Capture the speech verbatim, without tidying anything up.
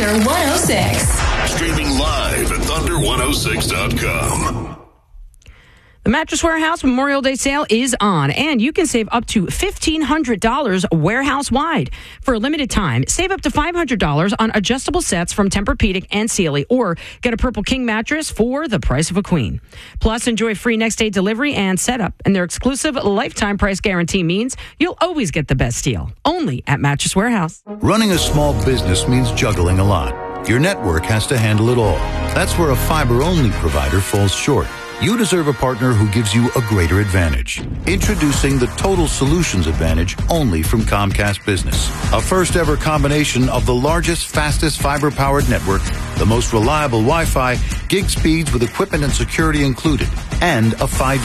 Thunder one oh six. Streaming live at thunder one oh six dot com. The Mattress Warehouse Memorial Day sale is on, and you can save up to fifteen hundred dollars warehouse-wide. For a limited time, save up to five hundred dollars on adjustable sets from Tempur-Pedic and Sealy, or get a Purple King mattress for the price of a queen. Plus, enjoy free next-day delivery and setup, and their exclusive lifetime price guarantee means you'll always get the best deal, only at Mattress Warehouse. Running a small business means juggling a lot. Your network has to handle it all. That's where a fiber-only provider falls short. You deserve a partner who gives you a greater advantage. Introducing the Total Solutions Advantage only from Comcast Business. A first-ever combination of the largest, fastest fiber-powered network, the most reliable Wi-Fi, gig speeds with equipment and security included, and a five